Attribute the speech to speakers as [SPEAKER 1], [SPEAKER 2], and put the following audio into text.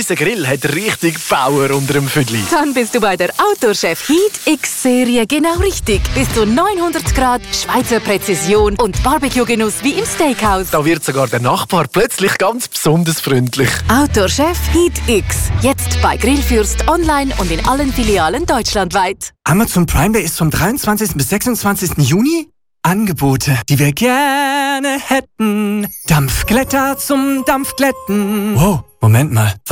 [SPEAKER 1] Unser Grill hat richtig Power unter dem Füdli.
[SPEAKER 2] Dann bist du bei der Outdoor-Chef Heat X-Serie genau richtig. Bis zu 900 Grad, Schweizer Präzision und Barbecue-Genuss wie im Steakhouse.
[SPEAKER 1] Da wird sogar der Nachbar plötzlich ganz besonders freundlich.
[SPEAKER 2] Outdoor-Chef Heat X. Jetzt bei Grillfürst online und in allen Filialen deutschlandweit.
[SPEAKER 3] Amazon Prime Day ist vom 23. bis 26. Juni. Angebote, die wir gerne hätten. Dampfglätter zum Dampfglätten. Wow, Moment mal.